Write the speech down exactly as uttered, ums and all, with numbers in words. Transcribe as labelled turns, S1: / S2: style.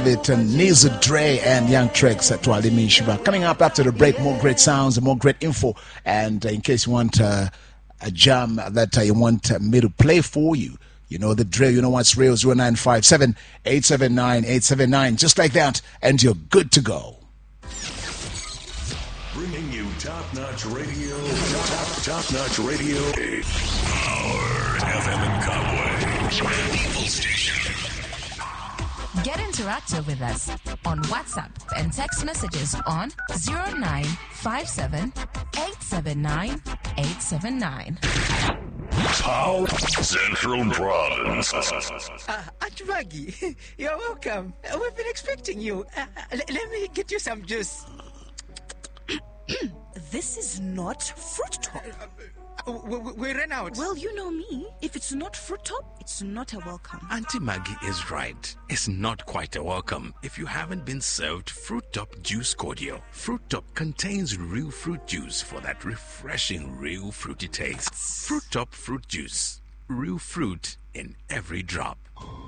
S1: It and Nizu Dre and Young Trex at Twalimi Shiva. Coming up after the break, more great sounds and more great info. And uh, in case you want uh, a jam that uh, you want uh, me to play for you, you know the drill, you know what's real. zero nine five seven, eight seven nine, eight seven nine. Just like that, and you're good to go.
S2: Bringing you top-notch radio, top, top-notch radio. Power F M in Kabwe. People Station.
S3: Get interactive with us on WhatsApp and text messages on zero nine five seven, eight seven nine, eight seven nine.
S2: Power Central Province.
S4: Uh, Aunt Maggie, you're welcome. Uh, We've been expecting you. Uh, l- let me get you some juice.
S5: This is not Fruit Top.
S4: Uh, we, we- we ran out.
S5: Well, you know me. If it's not Fruit Top, it's not a welcome.
S6: Auntie Maggie is right. It's not quite a welcome if you haven't been served Fruit Top Juice Cordial. Fruit Top contains real fruit juice for that refreshing, real fruity taste. Fruit Top Fruit Juice. Real fruit in every drop.